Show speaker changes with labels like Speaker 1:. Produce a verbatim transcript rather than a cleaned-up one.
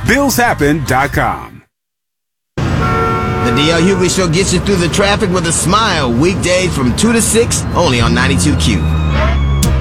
Speaker 1: bills happen dot com.
Speaker 2: The D L Hughley Show gets you through the traffic with a smile. Weekdays from two to six, only on ninety-two Q.